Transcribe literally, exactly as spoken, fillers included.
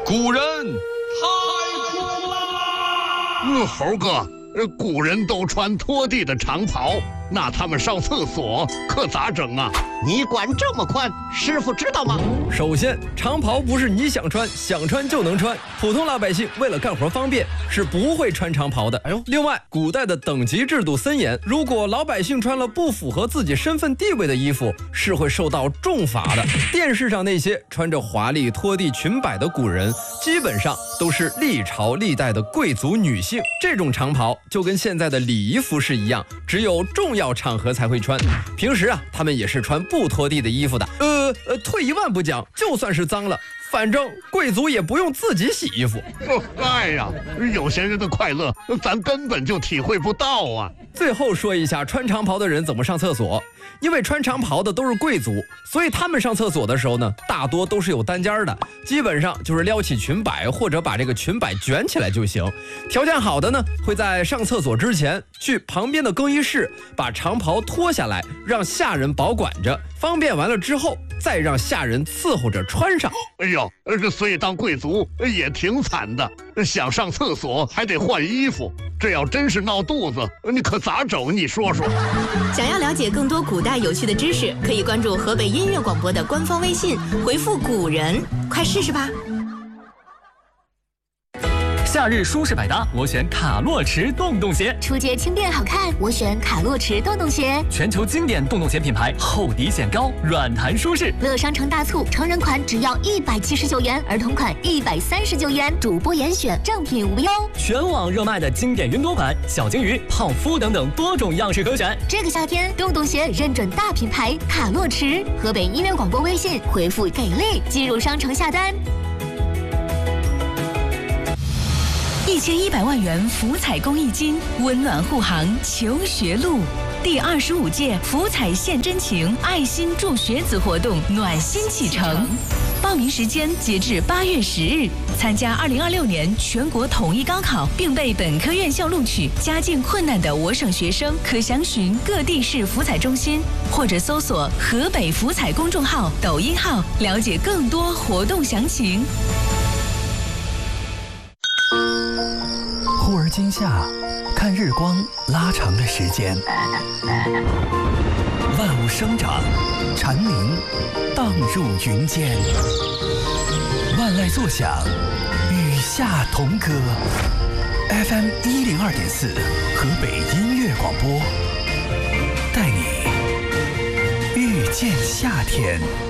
古人太酷了。 嗯，猴哥，古人都穿拖地的长袍，那他们上厕所可咋整啊？ 你管这么宽，师傅知道吗？ 首先，长袍不是你想穿想穿就能穿，普通老百姓为了干活方便是不会穿长袍的。哎呦，另外，古代的等级制度森严，如果老百姓穿了不符合自己身份地位的衣服，是会受到重罚的。电视上那些穿着华丽拖地裙摆的古人，基本上都是历朝历代的贵族女性。这种长袍就跟现在的礼仪服饰一样，只有重要场合才会穿，平时啊，他们也是穿不拖地的衣服的。呃呃，退一万步讲，就算是脏了，反正贵族也不用自己洗衣服。 哎呀，有钱人的快乐，咱根本就体会不到啊！ 最后说一下穿长袍的人怎么上厕所。因为穿长袍的都是贵族，所以他们上厕所的时候呢，大多都是有单间的，基本上就是撩起裙摆或者把这个裙摆卷起来就行。条件好的呢，会在上厕所之前去旁边的更衣室把长袍脱下来，让下人保管着，方便完了之后再让下人伺候着穿上。 哎呦，这所以当贵族也挺惨的，想上厕所还得换衣服，这要真是闹肚子，你可咋整？你说说。 想要了解更多古代有趣的知识，可以关注河北音乐广播的官方微信，回复“古人”，快试试吧。 夏日舒适百搭，我选卡洛驰洞洞鞋。 出街轻便好看，我选卡洛驰洞洞鞋。 全球经典洞洞鞋品牌，厚底显高，软弹舒适。 乐商城大促，成人款只要一百七十九元，儿童款一百三十九元，主播严选，正品无忧。 全网热卖的经典云朵款、小金鱼、胖夫等等多种样式可选。 这个夏天，洞洞鞋认准大品牌卡洛驰。河北音乐广播微信回复给力，进入商城下单。 一千一百万元福彩公益金，温暖护航求学路。第二十五届福彩献真情爱心助学子活动暖心启程，报名时间截至八月十日。参加二零二六年全国统一高考并被本科院校录取、家境困难的我省学生，可详询各地市福彩中心，或者搜索河北福彩公众号、抖音号，了解更多活动详情。 忽而今夏，看日光拉长了时间，万物生长，蝉鸣荡入云间，万籁作响，与夏同歌。F M 一零二点四，河北音乐广播，带你遇见夏天。